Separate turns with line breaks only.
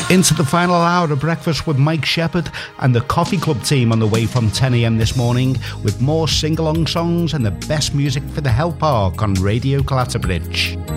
Into the final hour of breakfast with Mike Shepherd and the Coffee Club team on the way from 10 a.m. this morning with more sing-along songs and the best music for the Health Park on Radio Clatterbridge.